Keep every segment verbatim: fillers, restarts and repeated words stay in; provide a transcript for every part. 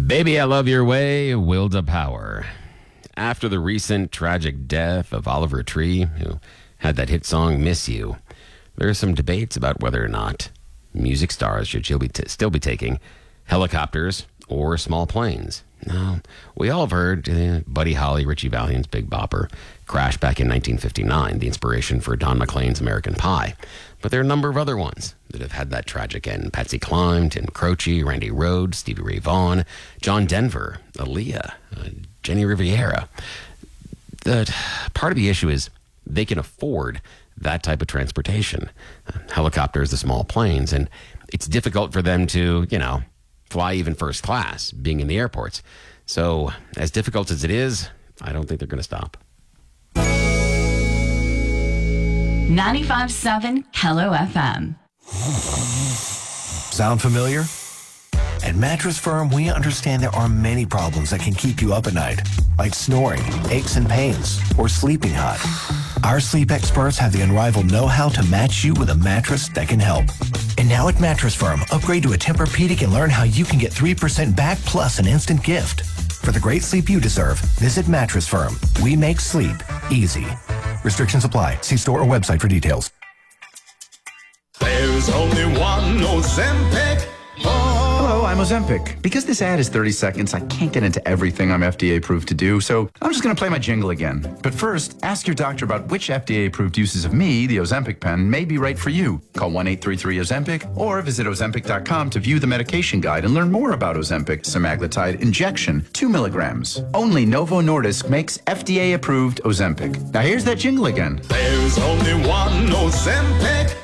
Baby, I Love Your Way, Will to Power. After the recent tragic death of Oliver Tree, who had that hit song Miss You, there are some debates about whether or not music stars should still be, t- still be taking helicopters or small planes. Now, we all have heard uh, Buddy Holly, Richie Valens' Big Bopper, crash back in nineteen fifty-nine, the inspiration for Don McLean's American Pie. But there are a number of other ones that have had that tragic end. Patsy Cline, Tim Croce, Randy Rhoads, Stevie Ray Vaughan, John Denver, Aaliyah, uh, Jenny Riviera. The, part of the issue is they can afford that type of transportation. Uh, helicopters, the small planes, and it's difficult for them to, you know, fly even first class, being in the airports. So, as difficult as it is, I don't think they're going to stop. ninety-five point seven Hello F M. Sound familiar? At Mattress Firm, we understand there are many problems that can keep you up at night, like snoring, aches and pains, or sleeping hot. Our sleep experts have the unrivaled know-how to match you with a mattress that can help. And now at Mattress Firm, upgrade to a Tempur-Pedic and learn how you can get three percent back plus an instant gift. For the great sleep you deserve, visit Mattress Firm. We make sleep easy. Restrictions apply. See store or website for details. There's only one Ozempic. Hello, I'm Ozempic. Because this ad is thirty seconds, I can't get into everything I'm F D A approved to do, so I'm just going to play my jingle again. But first, ask your doctor about which F D A approved uses of me, the Ozempic pen, may be right for you. Call one eight three three Ozempic or visit Ozempic dot com to view the medication guide and learn more about Ozempic semaglutide injection, two milligrams. Only Novo Nordisk makes F D A approved Ozempic. Now here's that jingle again. There's only one Ozempic.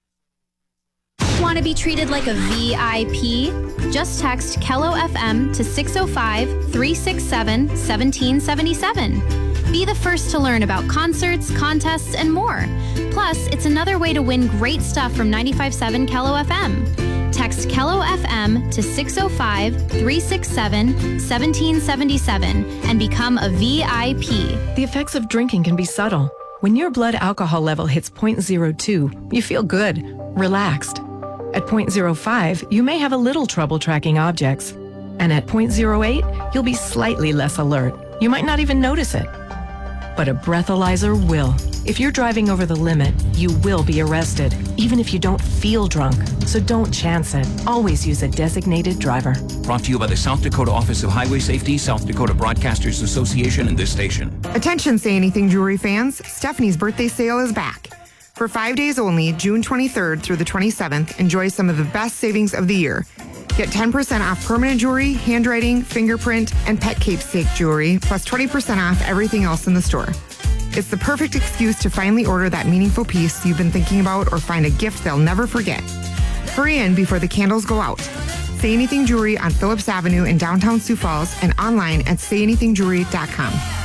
Want to be treated like a V I P? Just text Kello F M to six oh five, three six seven, one seven seven seven. Be the first to learn about concerts, contests, and more. Plus, it's another way to win great stuff from ninety-five point seven Kello F M. Text Kello F M to six oh five, three six seven, one seven seven seven and become a V I P. The effects of drinking can be subtle. When your blood alcohol level hits zero point zero two, you feel good, relaxed. At zero point zero five, you may have a little trouble tracking objects. And at zero point zero eight, you'll be slightly less alert. You might not even notice it. But a breathalyzer will. If you're driving over the limit, you will be arrested, even if you don't feel drunk. So don't chance it. Always use a designated driver. Brought to you by the South Dakota Office of Highway Safety, South Dakota Broadcasters Association, and this station. Attention, Say Anything Jewelry fans. Stephanie's birthday sale is back. For five days only, June twenty-third through the twenty-seventh, enjoy some of the best savings of the year. Get ten percent off permanent jewelry, handwriting, fingerprint, and pet keepsake jewelry, plus twenty percent off everything else in the store. It's the perfect excuse to finally order that meaningful piece you've been thinking about or find a gift they'll never forget. Hurry in before the candles go out. Say Anything Jewelry on Phillips Avenue in downtown Sioux Falls and online at say anything jewelry dot com.